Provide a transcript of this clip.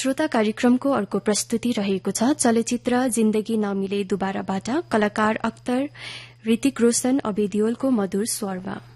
श्रोता कार्यक्रमको अर्को प्रस्तुति रहेको छ चलचित्र जिन्दगी नमिले दुबाराबाट कलाकार अख्तर ऋतिक रोशन अबेदियोलको मधुर स्वरमा।